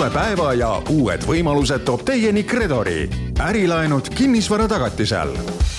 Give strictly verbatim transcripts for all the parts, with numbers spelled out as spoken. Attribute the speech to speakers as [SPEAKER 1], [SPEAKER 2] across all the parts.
[SPEAKER 1] uue päeva ja uued võimalused toob teieni Kredori. Ärilaenud kinnisvara tagatisel.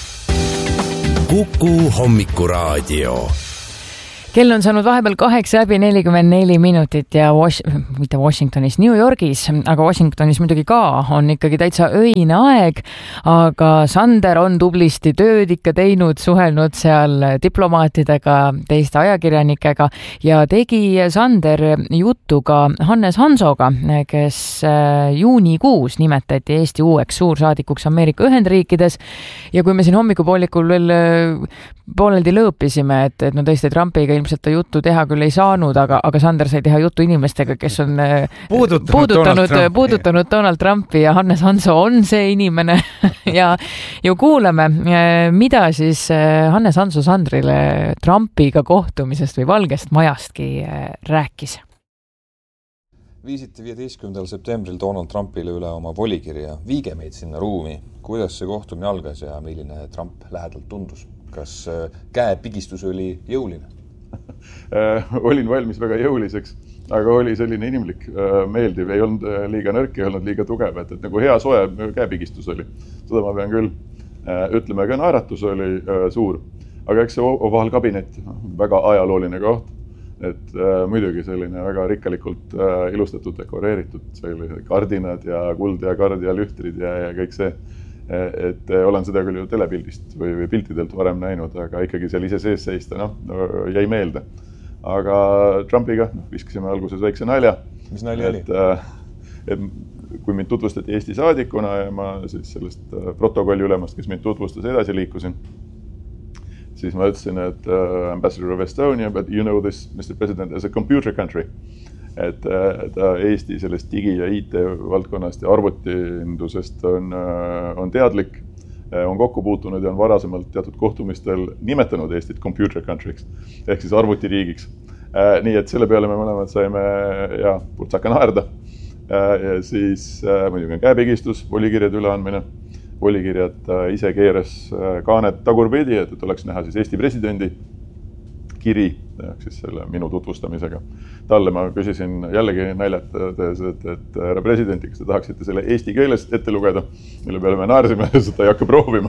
[SPEAKER 2] Kuku hommikuraadio.
[SPEAKER 3] Kell on saanud vahepeal kaheksa läbi nelikümmend neli minutit ja Was- mitte Washingtonis, New Yorgis, aga Washingtonis muidugi ka on ikkagi täitsa öine aeg, aga Sander on tublisti tööd ikka teinud, suhelnud seal diplomaatidega, teiste ajakirjanikega ja tegi Sander juttu ka Hannes Hansoga, kes juunikuus nimetati Eesti uueks suursaadikuks Ameerika Ühendriikides ja kui me siin hommikupoolikul veel pooleldi lõõpisime, et, et no tõesti Trumpiga ilmselt ta juttu teha küll ei saanud, aga, aga Sander sai teha juttu inimestega, kes on
[SPEAKER 4] puudutanud,
[SPEAKER 3] puudutanud,
[SPEAKER 4] Donald,
[SPEAKER 3] puudutanud Donald Trumpi ja Hannes Hanso on see inimene ja ju kuulame, mida siis Hannes Hanso Sandrile Trumpiga kohtumisest või Valgest majastki rääkis.
[SPEAKER 5] Viisite viieteistkümnendal septembril Donald Trumpile üle oma volikirja. Viige meid sinna ruumi. Kuidas see kohtumine algas ja milline Trump lähedalt tundus? Kas käepigistus oli jõuline?
[SPEAKER 6] Olin valmis väga jõuliseks, aga oli selline inimlik, meeldiv, ei olnud liiga nõrk, ei olnud liiga tugev, et, et nagu hea soe käepigistus oli. Seda ma pean küll ütlema, aga naeratus oli suur. Aga eks see ovaalkabinet, väga ajalooline koht, et muidugi selline väga rikkalikult ilustatud, dekoreeritud, selline kardinad ja kuld ja kard ja lühtrid ja, ja kõik see. Et olen seda küll ju telepildist või, või piltidelt varem näinud, aga ikkagi seal ise sees seista, noh, jäi meelde. Aga Trumpiga no, viskasime alguses väikse nalja.
[SPEAKER 5] Mis nalja oli?
[SPEAKER 6] Et, et kui mind tutvustati Eesti saadikuna ja ma siis sellest protokolli ülemast, kes mind tutvustas, edasi liikusin, siis ma ütlesin, et uh, Ambassador of Estonia, but you know this, Mister President, as a computer country. Et ta Eesti sellest digi- ja I T-valdkonnast ja arvutiindusest on, on teadlik, on kokku puutunud ja on varasemalt teatud kohtumistel nimetanud Eestit computer country'ks, ehk siis arvutiriigiks. Nii et selle peale me mõlemad saime ja purtsaka naerda. Ja siis muidugi on käepigistus, volikirjad üleandmine. Volikirjad ise keeras kaanet tagurpidi, et, et oleks näha siis Eesti presidendi kiri, siis selle minu tutvustamisega. Talle ma küsisin jällegi näljatades, et, et härra presidenti, kas te tahaksite selle eesti keeles ette lugeda, mille peale me naarsime, seda ei hakka proovima.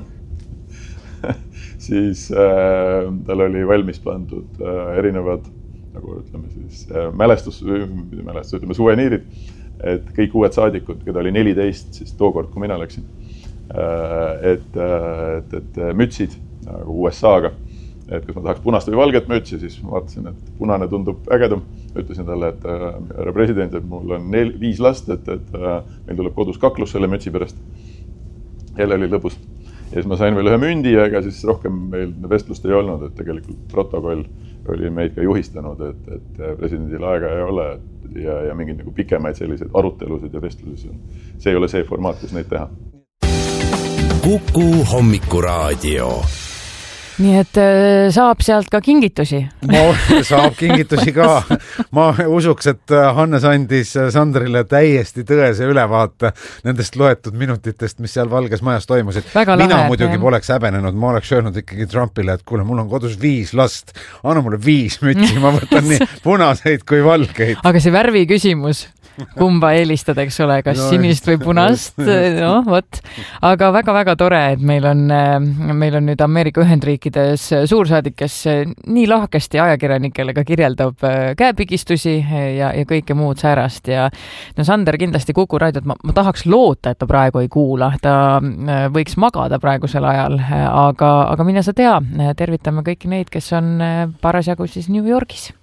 [SPEAKER 6] siis äh, tal oli valmis pandud äh, erinevad, nagu ütleme siis, äh, mälestus, mälestus, ütleme suveniirid, et kõik uued saadikud, keda oli neliteist, siis tookord, kui mina läksin, äh, et, et, et mütsid nagu U S A-ga, et kas ma tahaks punast või valget mütsi, siis ma vaatasin, et punane tundub ägedam. Ütlesin talle, et härra president, et mul on nel, viis last, et, et meil tuleb kodus kaklus selle mütsi pärast. Jälle oli lõbus. Ja siis ma sain veel ühe mündi, aga siis rohkem meil vestlust ei olnud, et tegelikult protokoll oli meid ka juhistanud, et, et presidendil aega ei ole ja, ja mingid nagu pikemaid selliseid arutelusid ja vestlusi. See ei ole see formaat, kus neid teha.
[SPEAKER 2] Kuku hommikuraadio.
[SPEAKER 3] Nii et saab sealt ka kingitusi.
[SPEAKER 4] No, saab kingitusi ka. Ma usuks, et Hannes andis Sandrile täiesti tõese ülevaate nendest loetud minutitest, mis seal Valges majas toimusid.
[SPEAKER 3] Väga
[SPEAKER 4] Mina
[SPEAKER 3] lahe,
[SPEAKER 4] muidugi
[SPEAKER 3] jah.
[SPEAKER 4] poleks häbenenud, ma oleks öelnud ikkagi Trumpile, et kuule, mul on kodus viis last, anna mulle viis mütsi, ma võtan nii punaseid kui valgeid.
[SPEAKER 3] Aga see värvi küsimus, kumba eelistad, eks ole, kas no, sinist või punast, no vot. Aga väga-väga tore, et meil on, meil on nüüd Ameerika Ühendriikides suursaadik, kes nii lahkesti ajakirjanikele ka kirjeldab käepigistusi ja, ja kõike muud säärast. Ja no Sander kindlasti Kuku raadiot, ma, ma tahaks loota, et ta praegu ei kuula, ta võiks magada praegusel ajal, aga, aga mine sa tea, tervitame kõiki neid, kes on parasjagu siis New Yorgis.